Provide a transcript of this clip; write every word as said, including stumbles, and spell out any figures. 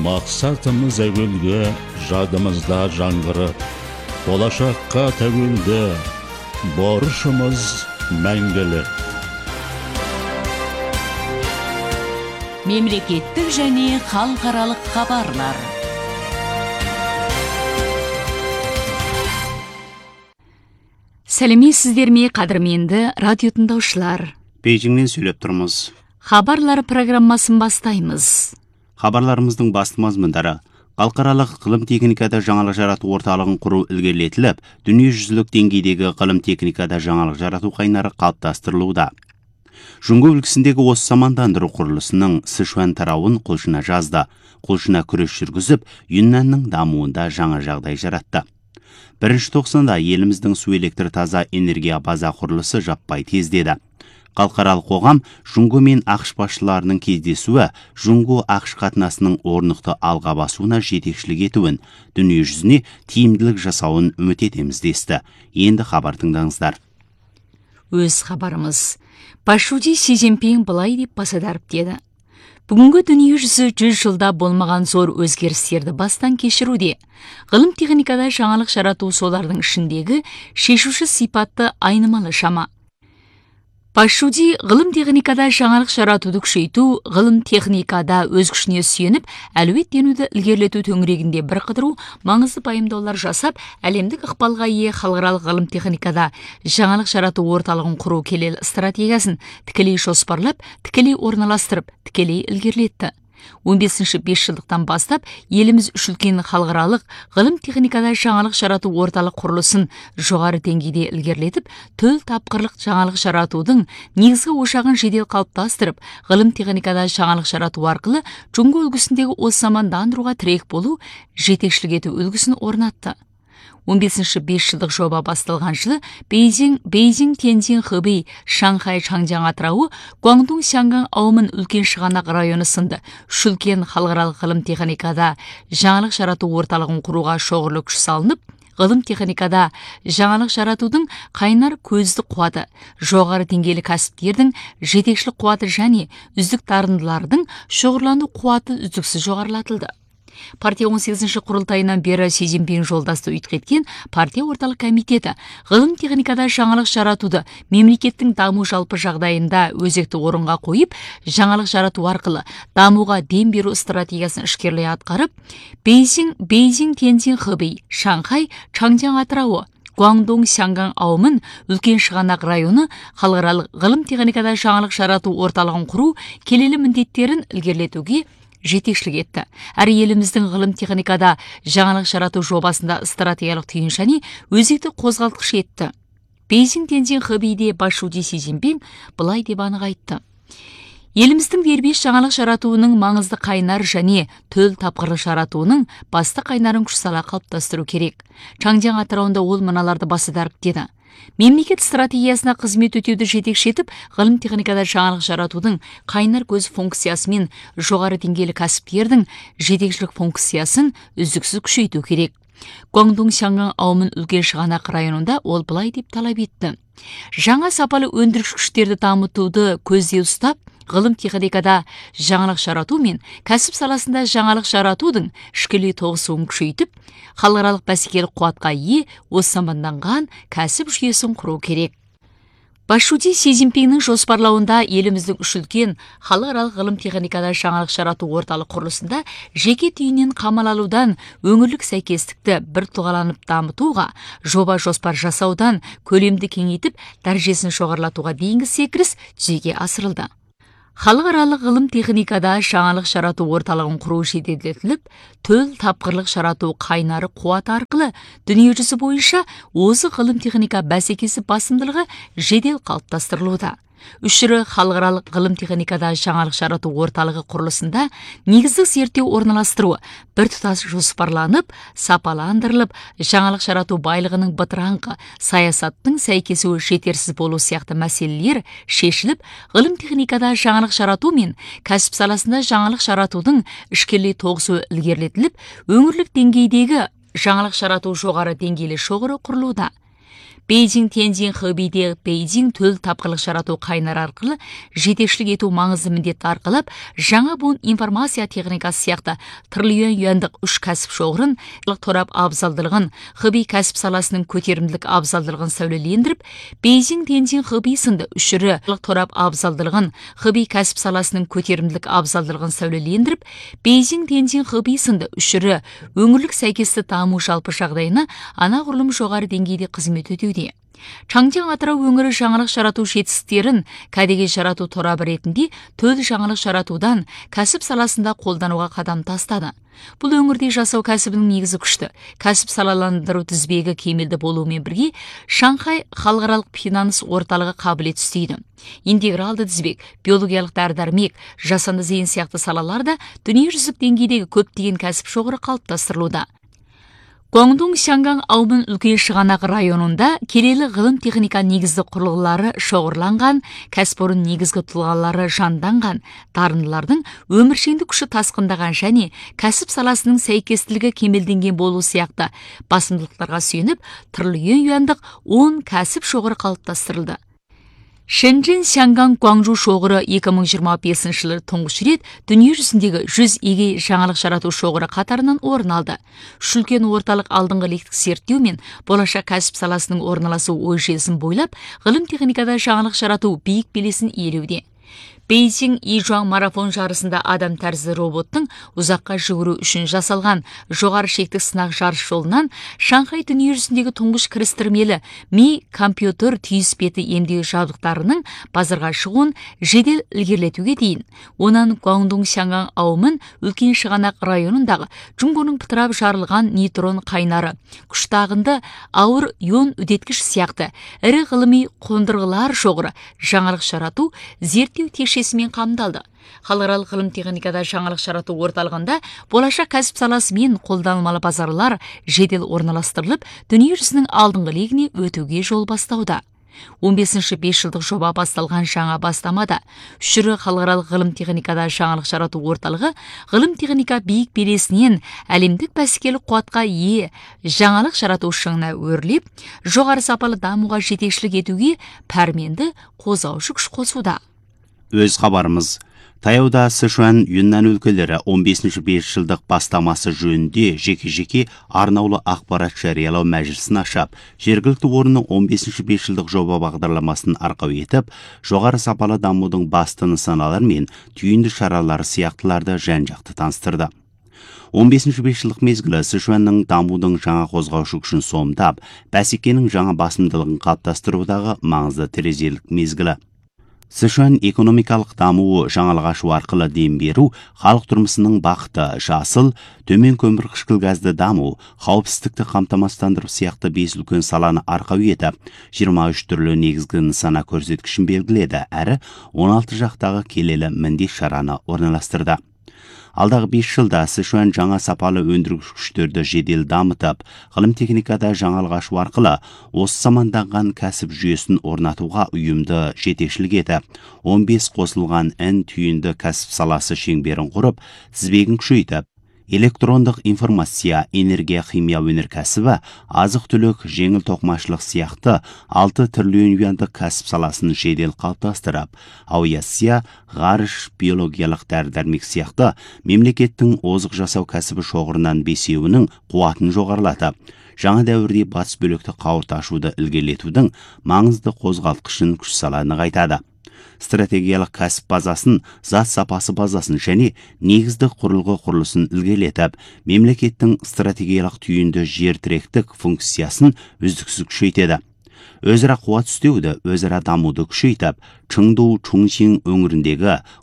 Мақсатымыз әуелгі, жадымызда жаңғырып, болашаққа тәуелді, борышымыз мәңгілік. Мемлекеттік және халықаралық хабарлар. Сәлеметсіздер ме, қадірменді радио тыңдаушылар. Бейжіңнен сөйлеп тұрмыз. Хабарлар программасын бастаймыз. Хабарларымыздың басты мазмұндары: халықаралық ғылым техникада жаңалық жарату орталығын құру ілгерілетіліп, дүниежүзілік деңгейдегі ғылым техникада жаңалық жарату қайнары қалыптастырылуда. Жұңго өлкесіндегі осы самандандыру құрылысының Сычуань тарауын құлшына жазды. Құлшына күрес жүргізіп, Юннанның дамуында жаңа жағдай жаратты. Бірінші тоқсанда еліміздің су электр таза энергия база құрылысы жаппай тездеді. Халықаралық қоғам Жұңго мен ақш басшыларының кездесуі Жұңго ақш қатынасының орнықты алға басуына жетекшілік етуін, дүниежүзіне тиімділік жасауын үміт етеміз десті. Енді хабар тыңдаңыздар. Өз хабарымыз. Пашуди Си Цзиньпин былай деп баса дәріптеді. Бүгінгі дүниежүзі жүз жылда болмаған зор өзгерістерді бастан кешіруде. Ғылым техникада жаңалық жарату солардың ішіндегі шешуші сипатты айнымалы шама. Пашуди ғылым техникада жаңалық жаратуды күшейту, ғылым техникада өз күшіне сүйеніп, әлеуеттенуді ілгерілету төңірегінде бір қыдыру, маңызды пайымдаулар жасап, әлемдік ықпалға ие халықаралық ғылым техникада жаңалық жарату орталығын құру келелі стратегиясын тікелей жоспарлап, тікелей орналастырып, тікелей ілгерілетті. он бесінші бесжылдықтан бастап, еліміз үш үлкен халықаралық ғылым техникада жаңалық жарату орталық құрылысын жоғары деңгейде ілгерілетіп, төл тапқырлық жаңалық жаратудың негізгі ошағын жедел қалыптастырып, ғылым техникада жаңалық жарату арқылы Жұңго үлгісіндегі осы замандандыруға тірек болу, жетекшілік ету үлгісін орнатты. он бесінші бесжылдық жоба басталған жылы Бейжің, Бейжің, Тяньцзин, Хэбэй, Шанхай, Чаңжан атырауы, Гуандун, Сянган, Аумын үлкен шығанақ районы сынды үш үлкен халықаралық ғылым техникада жаңалық жарату орталығын құруға шоғырлы күш салынып, ғылым техникада жаңалық жаратудың қайнар көзді қуаты, жоғары деңгейлі кәсіптердің жетекшілік қуаты және үздік дарындылардың шоғырлану қуаты үздіксіз жоғарылатылды. Партия он сегізінші құрылтайынан бері Си Цзиньпин жолдасты ұйытқеткен партия орталық комитеті ғылым техникада жаңалық жаратуды мемлекеттің даму жалпы жағдайында өзекті орынға қойып, жаңалық жарату арқылы дамуға дем беру стратегиясын ішкерлей атқарып, Бейжің, Бейжің, Тяньцзин, Хэбэй, Шанхай, Чаңжан атырауы, Гуандун, Сянган, Аумын үлкен шығанақ районы халықаралық ғылым техникада жаңалық жарату орталығын құру келелі міндеттерін ілгерілетуге жетекшілік етті. Әрі еліміздің ғылым техникада жаңалық жарату жобасында стратегиялық түйін және өзекті қозғалтқыш етті. Бейжің, Тяньцзин, Хэбэйде Пашуди Си Цзиньпин былай деп анық айтты. Еліміздің дербес жаңалық жаратуының маңызды қайнар және төл тапқырлық жаратуының басты қайнарын күш сала қалыптастыру керек. Чаңжан атырауында ол мыналарды баса дәріптеді. Мемлекет стратегиясына қызмет өтеуді жетекші етіп, ғылым техникада жаңалық жаратудың қайнар көз функциясы мен жоғары деңгейлі кәсіптердің жетекшілік функциясын үздіксіз күшейту керек. Гуандун, Сянган, Аумын үлкен шығанақ районында ол былай деп талап етті. Жаңа сапалы өндіргіш күштерді дамытуды көзде ұстап, ғылым техникада жаңалық жарату мен кәсіп саласында жаңалық жаратудың ішкілей тоғысуын күшейтіп, халықаралық бәсекелік қуатқа ие осы заманданған кәсіп жүйесін құру керек. Пашуди Си Цзиньпиннің жоспарлауында еліміздің үш үлкен халықаралық ғылым техникада жаңалық жарату орталық құрылысында жеке түйінен қамал алудан өңірлік сәйкестікті бір тұлғаланып дамытуға, жоба жоспар жасаудан көлемді кеңейтіп, дәрежесін жоғарылатуға дейінгі секіріс жүзеге асырылды. Халықаралық ғылым техникада жаңалық жарату орталығын құру жеделдетіліп, төл тапқырлық жарату қайнары қуаты арқылы дүниежүзі бойынша озық ғылым техника бәсекесі басымдылығы жедел қалыптастырылуда. Үшірі халықаралық ғылым техникада жаңалық жарату орталығы құрылысында негіздік зерттеу орналастыруы бір тұтас жоспарланып, сапаландырылып, жаңалық жарату байлығының бытыраңқы, саясаттың сәйкесуі жетерсіз болу сияқты мәселелер шешіліп, ғылым техникада жаңалық жарату мен кәсіп саласында жаңалық жаратудың ішкерлей тоғысуы ілгерілетіліп, өңірлік деңгейдегі жаңалық жарату жоғары деңгейлі шоғыры құрылуда. Бейжің Тяньцзин Хэбейде Бейжің төл тапқырлық жарату қайнары арқылы жетекшілік ету маңызды міндет арқылап, жаңа буын информация техникасы сияқты триллион юандық үш кәсіп шоғырын, торап абзалдылығын, Хэбей кәсіп саласының көтерімділік абзалдылығын сәулелендіріп, Бейжің Тяньцзин Хэбей сынды үшірі торап абзалдылығын, Хэбей кәсіп саласының көтерімділік абзалдылығын сәулелендіріп, Бейжің Тяньцзин Хэбей сынды үшірі өңірлік сәйкесті даму жалпы жағдайына анағұрлым жоғары деңгейде қызмет өтеуде. Чаңжаң Атырау өңірі жаңалық жарату жетістіктерін кәдеге жарату торабы ретінде төл жаңалық жаратудан кәсіп саласында қолдануға қадам тастады. Бұл өңірде жасау кәсібінің негізі күшті. Кәсіп салаландыру тізбегі кемелді болуымен бірге Шанхай халықаралық финанс орталығы қабілет істейді. Интегралды тізбек, биологиялық дәрі-дәрмек, жасанды зейін сияқты салаларда дүниежүзілік деңгейдегі көптеген кәсіп шоғыры қалыптастырылуда. Гуандун Шанган Аумын үлкен шығанақ районында келелі ғылым техника негізді құрылғылары шоғырланған, кәсіпорын негізгі тұлғалары жанданған, дарындылардың өміршеңдік күші тасқындаған және кәсіп саласының сәйкестілігі кемелденген болу сияқты басымдылықтарға сүйеніп, триллион юандық он кәсіп шоғыры қалыптастырылды. Шэньчжэн Шанган Гуаңжу шоғыры екі мың жиырма бесінші жылы тұңғыш рет дүние жүзіндегі жүз егей жаңалық жарату шоғыры қатарынан орын алды. Шүлкен орталық алдыңғы лектік зерттеу мен болашақ кәсіп саласының орналасу ой желісін бойлап, ғылым техникада жаңалық жарату биік белесін иелеуде. Бейжің Ижуан марафон жарысында адам тәрізді роботтың ұзаққа жүгіру үшін жасалған жоғары шектік сынақ жарыс жолынан Шанхай дүниежүзіндегі тұңғыш кірістірмелі ми компьютер түйіспеті емдеу жабдықтарының базарға шығуын жедел ілгерілетуге дейін. Онан Гуандун Шанган Аумын үлкен шығанақ районындағы Джунгоның пытырап жарылған нейтрон қайнары, күштағынды ауыр ион үдеткіш сияқты ірі ғылыми қондырғылар шоғыры жаңалық жарату зерттеу текшесімен қамдалды. Халықаралық ғылым техникада жаңалық жарату орталығында болашақ кәсіп саласы мен қолданылмалы базарлар жедел орналастырылып, дүние жүзінің алдыңғы легіне өтуге жол бастауда. он бесінші бес жылдық жоба басталған жаңа бастамада үшірі халықаралық ғылым техникада жаңалық жарату орталығы ғылым техника биік белесінен әлемдік бәсекелік қуатқа ие жаңалық жарату шыңына өрлеп, жоғары сапалы дамуға жетекшілік етуге пәрменді қозғаушы күш қосуда. Өз хабарымыз. Таяуда Сычуан Юннан өлкелері он бесінші бес жылдық бастамасы жөнінде жеке-жеке арнаулы ақпарат жариялау мәжілісін ашып, жергілікті орынның он бесінші бес жылдық жоба бағдарламасын арқау етіп, жоғары сапалы дамудың басты нысаналары мен түйінді шаралары сияқтыларды жан-жақты таныстырды. он бесінші бес жылдық мезгілі Сычуанның дамудың жаңа қозғаушы күшін сомдап, бәсекенің жаңа басымдылығын қалыптастырудағы маңызды терезелік мезгілі. Сычуан экономикалық дамуы жаңалық ашу арқылы дем беру, халық тұрмысының бақыты, жасыл, төмен көмір қышқыл газды даму, қауіпсіздікті қамтамасыздандыру сияқты бес үлкен саланы арқау етіп, жиырма үш түрлі негізгі нысана көрсеткішін белгіледі, әрі он алты жақтағы келелі міндет шараны орналастырды. Алдағы бес жылда Сычуан жаңа сапалы өндіргіш күштерді жедел дамытып, ғылым техникада жаңалық ашу арқылы осы заманданған кәсіп жүйесін орнатуға ұйымды жетекшілік етіп, он бес қосылған N түйінді кәсіп саласы шеңберін құрып, тізбегін күшейтіп, электрондық информация, энергия, химия өнеркәсібі, азық-түлік, жеңіл тоқмашылық сияқты алты триллион юандық кәсіп саласын жедел қалыптастырып, авиация, ғарыш, биологиялық дәрі-дәрмек сияқты мемлекеттің озық жасау кәсібі шоғырынан бесеуінің қуатын жоғарылатып, жаңа дәуірде батыс бөлікті қауырт ашуды ілгерілетудің маңызды қозғалтқышын күш сала нығайтады. Стратегиялық кәсіп базасын, зат сапасы базасын және негізді құрылғы құрылысын ілгерілетіп, мемлекеттің стратегиялық түйінді жер тіректік функциясын үздіксіз күшейтеді. Өзара қуат үстеуді, өзара дамуды күшейтіп, Чыңду, Чунсин өңіріндегі